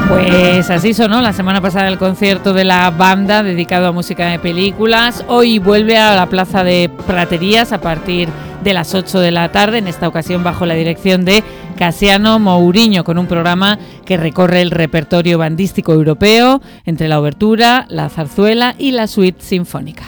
Pues así sonó la semana pasada el concierto de la banda dedicado a música de películas. Hoy vuelve a la Plaza de Praterías a partir de las 8 de la tarde, en esta ocasión bajo la dirección de Casiano Mouriño, con un programa que recorre el repertorio bandístico europeo entre la obertura, la zarzuela y la suite sinfónica.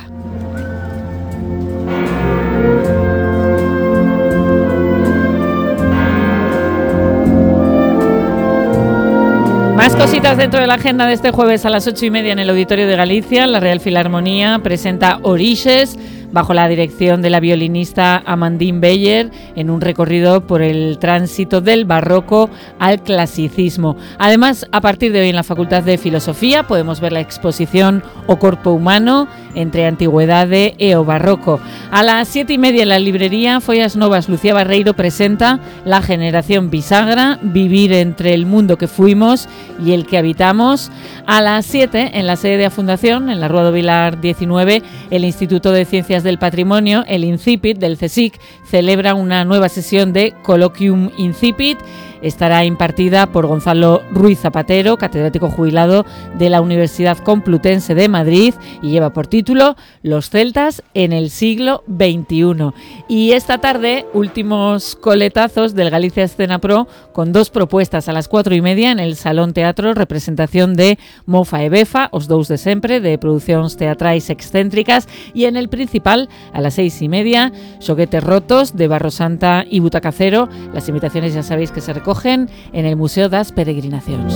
Más cositas dentro de la agenda de este jueves a las 8:30 en el Auditorio de Galicia. La Real Filarmonía presenta Orixes bajo la dirección de la violinista Amandine Beyer en un recorrido por el tránsito del barroco al clasicismo. Además, a partir de hoy en la Facultad de Filosofía podemos ver la exposición O Corpo Humano entre Antigüedade e o Barroco. A las 7:30 en la librería Follas Novas Lucía Barreiro presenta La generación bisagra, vivir entre el mundo que fuimos y el que habitamos. A las 7 en la sede de la Fundación, en la Rua do Vilar 19, el Instituto de Ciencias del Patrimonio, el INCIPIT del CSIC, celebra una nueva sesión de Colloquium INCIPIT. Estará impartida por Gonzalo Ruiz Zapatero, catedrático jubilado de la Universidad Complutense de Madrid, y lleva por título Los celtas en el siglo XXI. Y esta tarde, últimos coletazos del Galicia Escena Pro, con dos propuestas a las 4:30 en el Salón Teatro, representación de Mofa e Befa, os dous de sempre, de producións teatrais excéntricas, y en el Principal, a las 6:30, Xoguetes Rotos, de Barro Santa y Butacacero. Las invitaciones ya sabéis que se recogen en el Museo das Peregrinacións.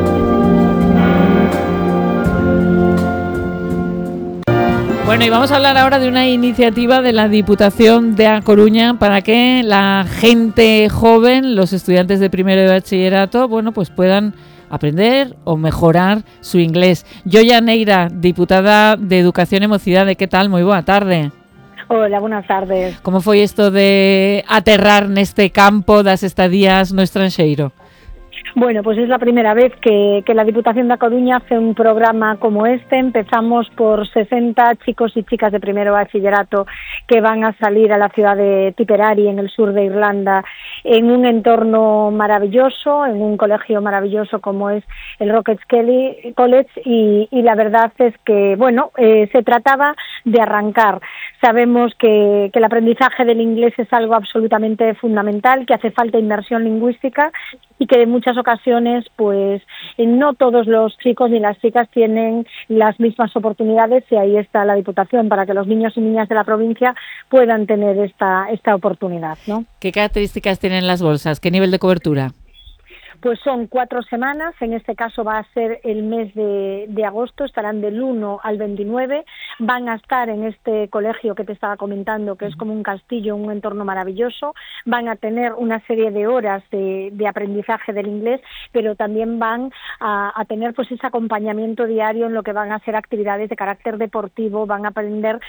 Bueno, y vamos a hablar ahora de una iniciativa de la Diputación de A Coruña para que la gente joven, los estudiantes de primero de bachillerato, bueno, pues puedan aprender o mejorar su inglés. Yoya Neira, diputada de Educación e Mocidade, ¿qué tal? Moi boa tarde. Hola, buenas tardes. Como foi isto de aterrar neste campo das estadías no estranxeiro? Bueno, pues es la primera vez que la Diputación de A Coruña hace un programa como este. Empezamos por 60 chicos y chicas de primero bachillerato que van a salir a la ciudad de Tipperary, en el sur de Irlanda, en un entorno maravilloso, en un colegio maravilloso como es el Rockets College, y la verdad es que, bueno, se trataba de arrancar. Sabemos que el aprendizaje del inglés es algo absolutamente fundamental, que hace falta inmersión lingüística y que en muchas ocasiones pues no todos los chicos ni las chicas tienen las mismas oportunidades, y ahí está la Diputación para que los niños y niñas de la provincia puedan tener esta oportunidad, ¿no? ¿Qué características tienen las bolsas? ¿Qué nivel de cobertura? Pues son 4 semanas, en este caso va a ser el mes de agosto, estarán del 1 al 29, van a estar en este colegio que te estaba comentando, que es como un castillo, un entorno maravilloso, van a tener una serie de horas de aprendizaje del inglés, pero también van a tener pues ese acompañamiento diario en lo que van a ser actividades de carácter deportivo, van a aprender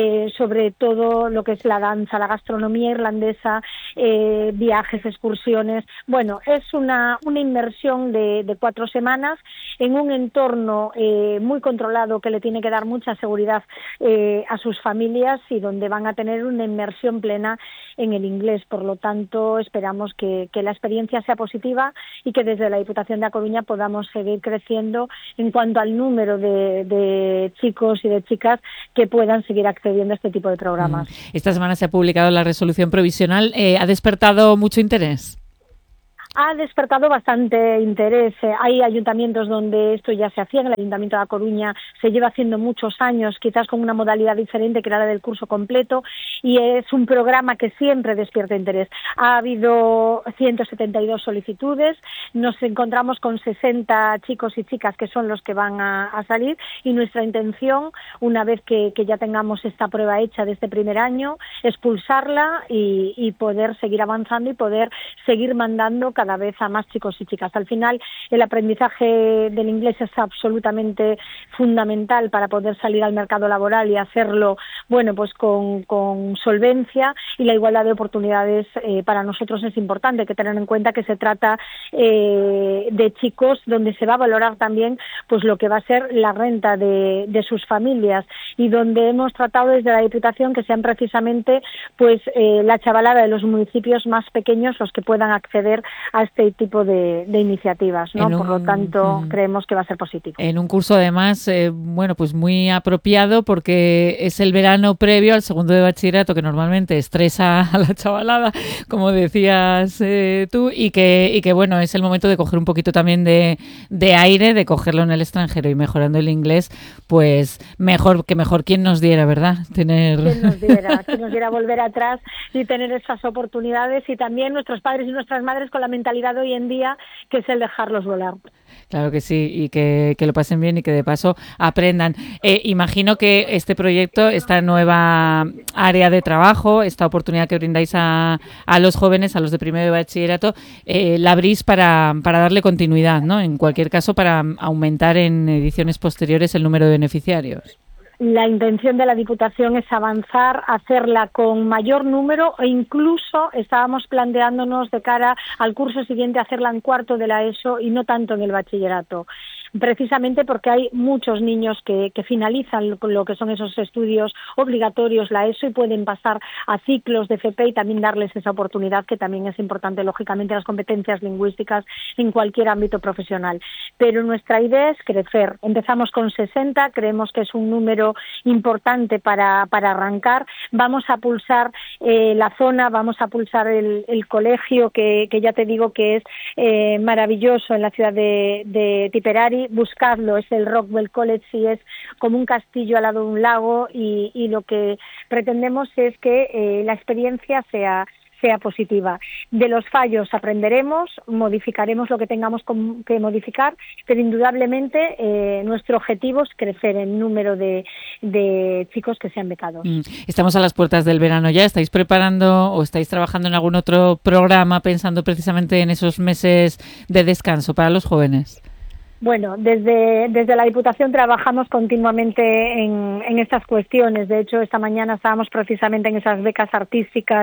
sobre todo lo que es la danza, la gastronomía irlandesa, viajes, excursiones. Bueno, es una inmersión de 4 semanas en un entorno muy controlado, que le tiene que dar mucha seguridad a sus familias, y donde van a tener una inmersión plena en el inglés. Por lo tanto, esperamos que la experiencia sea positiva y que desde la Diputación de A Coruña podamos seguir creciendo en cuanto al número de chicos y de chicas que puedan seguir accediendo a este tipo de programas. Esta semana se ha publicado la resolución provisional. ¿Ha despertado mucho interés? Ha despertado bastante interés. Hay ayuntamientos donde esto ya se hacía. En el Ayuntamiento de A Coruña se lleva haciendo muchos años, quizás con una modalidad diferente, que era la del curso completo, y es un programa que siempre despierta interés. Ha habido 172 solicitudes, nos encontramos con 60 chicos y chicas que son los que van a salir, y nuestra intención, una vez que ya tengamos esta prueba hecha de este primer año, es pulsarla y poder seguir avanzando y poder seguir mandando cada vez a más chicos y chicas. Al final, el aprendizaje del inglés es absolutamente fundamental para poder salir al mercado laboral y hacerlo, bueno, pues con solvencia, y la igualdad de oportunidades para nosotros es importante. Hay que tener en cuenta que se trata de chicos donde se va a valorar también pues lo que va a ser la renta de sus familias, y donde hemos tratado desde la Diputación que sean precisamente pues la chavalada de los municipios más pequeños los que puedan acceder a este tipo de iniciativas, ¿no? Por lo tanto, creemos que va a ser positivo. En un curso, además, bueno, pues muy apropiado, porque es el verano previo al segundo de bachillerato, que normalmente estresa a la chavalada, como decías tú, y que bueno, es el momento de coger un poquito también de aire, de cogerlo en el extranjero, y mejorando el inglés, pues mejor quien nos diera, ¿verdad? Quien nos diera volver atrás y tener esas oportunidades, y también nuestros padres y nuestras madres con la mentalidad de hoy en día, que es el dejarlos volar. Claro que sí, y que lo pasen bien y que de paso aprendan. Imagino que este proyecto, esta nueva área de trabajo, esta oportunidad que brindáis a los jóvenes, a los de primero de bachillerato, la abrís para darle continuidad, ¿no? En cualquier caso, para aumentar en ediciones posteriores el número de beneficiarios. La intención de la Diputación es avanzar, hacerla con mayor número, e incluso estábamos planteándonos de cara al curso siguiente hacerla en cuarto de la ESO y no tanto en el bachillerato. Precisamente porque hay muchos niños que finalizan lo que son esos estudios obligatorios, la ESO, y pueden pasar a ciclos de FP, y también darles esa oportunidad, que también es importante, lógicamente, las competencias lingüísticas en cualquier ámbito profesional. Pero nuestra idea es crecer. Empezamos con 60, creemos que es un número importante para arrancar. Vamos a pulsar la zona, vamos a pulsar el colegio, que ya te digo que es maravilloso en la ciudad de Tipperary. Buscarlo, es el Rockwell College, y es como un castillo al lado de un lago, y lo que pretendemos es que la experiencia sea positiva. De los fallos aprenderemos, modificaremos lo que tengamos que modificar, pero indudablemente nuestro objetivo es crecer en número de chicos que sean becados. Estamos a las puertas del verano ya. ¿Estáis preparando o estáis trabajando en algún otro programa pensando precisamente en esos meses de descanso para los jóvenes? Bueno, desde la Diputación trabajamos continuamente en estas cuestiones. De hecho, esta mañana estábamos precisamente en esas becas artísticas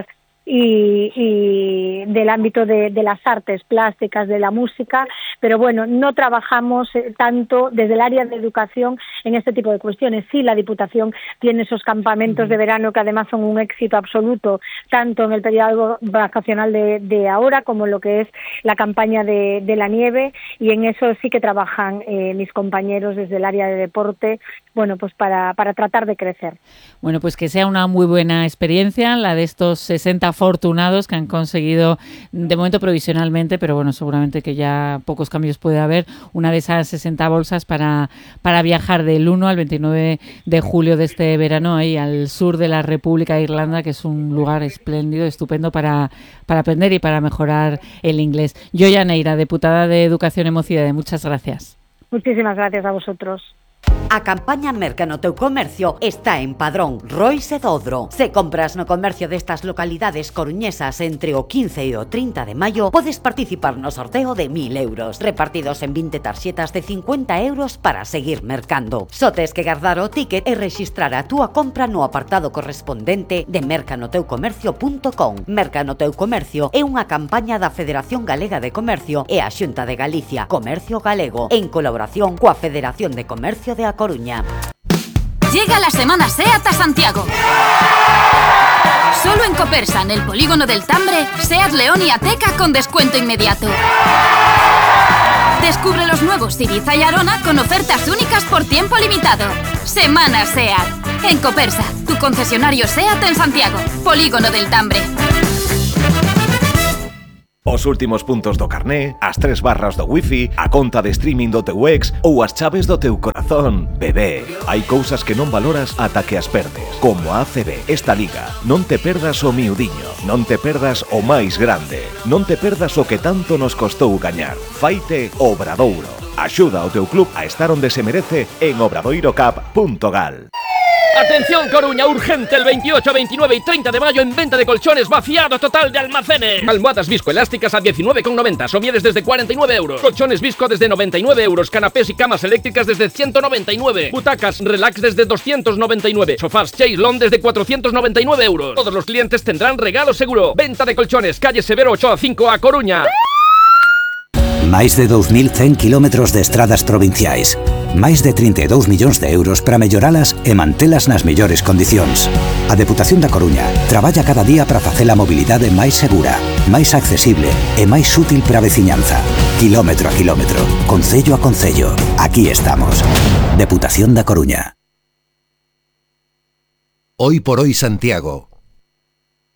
y del ámbito de las artes plásticas, de la música, pero bueno, no trabajamos tanto desde el área de educación en este tipo de cuestiones. Sí, la Diputación tiene esos campamentos de verano que además son un éxito absoluto, tanto en el periodo vacacional de ahora como en lo que es la campaña de la nieve, y en eso sí que trabajan mis compañeros desde el área de deporte, bueno, pues para tratar de crecer. Bueno, pues que sea una muy buena experiencia la de estos 60 afortunados que han conseguido, de momento provisionalmente, pero bueno, seguramente que ya pocos cambios puede haber, una de esas 60 bolsas para viajar del 1 al 29 de julio de este verano ahí al sur de la República de Irlanda, que es un lugar espléndido, estupendo para aprender y para mejorar el inglés. Gioia Neira, diputada de Educación e Mocidade, muchas gracias. Muchísimas gracias a vosotros. A campaña Merca no teu comercio está en Padrón, Rois e Dodro. Se compras no comercio destas localidades coruñesas entre o 15 e o 30 de maio, podes participar no sorteo de 1.000 euros, repartidos en 20 tarxetas de 50 euros para seguir mercando. Só tes que guardar o ticket e rexistrar a túa compra no apartado correspondente de mercanoteucomercio.com. Merca no teu comercio é unha campaña da Federación Galega de Comercio e a Xunta de Galicia, Comercio Galego, en colaboración coa Federación de Comercio de A Coruña. Llega la semana SEAT a Santiago. Solo en Copersa, en el polígono del Tambre, SEAT León y Ateca con descuento inmediato. Descubre los nuevos Ibiza y Arona con ofertas únicas por tiempo limitado. Semana SEAT. En Copersa, tu concesionario SEAT en Santiago, polígono del Tambre. Os últimos puntos do carné, as 3 barras do wifi, a conta de streaming do teu ex ou as chaves do teu corazón. Bebé, hai cousas que non valoras ata que as perdes. Como a ACB, esta liga. Non te perdas o miudiño, non te perdas o máis grande, non te perdas o que tanto nos costou gañar. Faite Obradoiro. Axuda ao teu club a estar onde se merece en obradoirocap.gal. Atención Coruña, urgente, el 28, 29 y 30 de mayo en venta de colchones, vaciado total de almacenes. Almohadas viscoelásticas a 19,90, somieres desde 49 euros. Colchones visco desde 99 euros, canapés y camas eléctricas desde 199. Butacas relax desde 299. Sofás Chaise-Lounge desde 499 euros. Todos los clientes tendrán regalo seguro. Venta de colchones, calle Severo 8 a 5 a Coruña. Máis de 2.100 kilómetros de estradas provinciais. Máis de 32 millóns de euros para melloralas e mantelas nas mellores condicións. A Deputación da Coruña traballa cada día para facer a mobilidade máis segura, máis accesible e máis útil para a veciñanza. Kilómetro a kilómetro, concello a concello. Aquí estamos. Deputación da Coruña. Hoy por hoy Santiago,